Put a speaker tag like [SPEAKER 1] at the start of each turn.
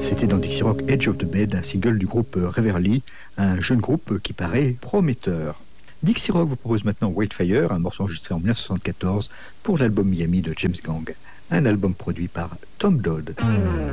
[SPEAKER 1] C'était dans Dixie Rock Edge of the Bed, un single du groupe Reverly, un jeune groupe qui paraît prometteur. Dixie Rock vous propose maintenant Wildfire, un morceau enregistré en 1974 pour l'album Miami de James Gang, un album produit par Tom Dodd.